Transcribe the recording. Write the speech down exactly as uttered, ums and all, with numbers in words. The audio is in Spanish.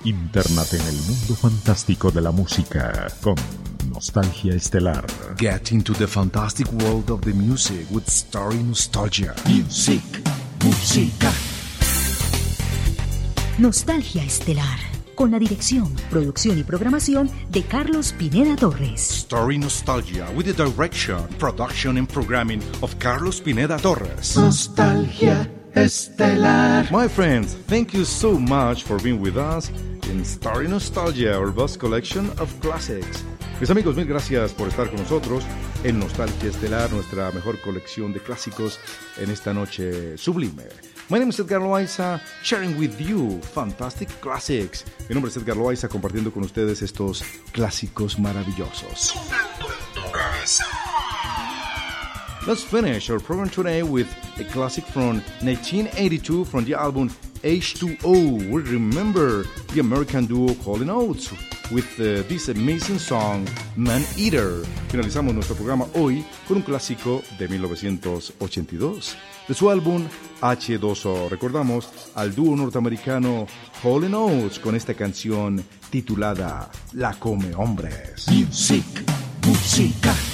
Internate en el mundo fantástico de la música con Nostalgia Estelar. Get into the fantastic world of the music with Story Nostalgia. Music, música. Nostalgia Estelar, con la dirección, producción y programación de Carlos Pineda Torres. Story Nostalgia with the direction, production and programming of Carlos Pineda Torres. Nostalgia Estelar. My friends, thank you so much for being with us in Story Nostalgia, our vast collection of classics. Mis amigos, mil gracias por estar con nosotros en Nostalgia Estelar, nuestra mejor colección de clásicos en esta noche sublime. My name is Edgar Loaiza, sharing with you fantastic classics. Mi nombre es Edgar Loaiza, compartiendo con ustedes estos clásicos maravillosos. Let's finish our program today with a classic from nineteen eighty-two from the album H two O. We remember the American duo Hall and Oates with uh, this amazing song, Man Eater. Finalizamos nuestro programa hoy con un clásico de mil novecientos ochenta y dos. De su álbum H dos O, recordamos al dúo norteamericano Hall and Oates con esta canción titulada La Come Hombres. Music, música.